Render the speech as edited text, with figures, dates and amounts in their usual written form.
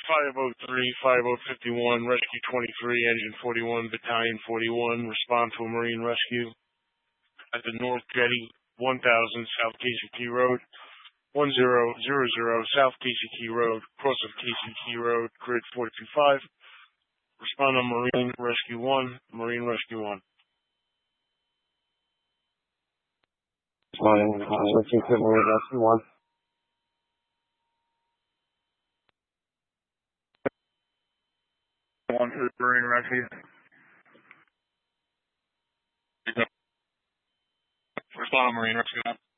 5051, Rescue 23, Engine 41, Battalion 41, respond to a Marine rescue at the North Jetty, 1000 South Casey Key Road, 1000 South Casey Key Road, cross of Casey Key Road, grid 425. Respond on Marine Rescue 1, Marine Rescue 1. Responding, Marine Rescue 1. One to the Marine Rescue. Respond on Marine Rescue 1.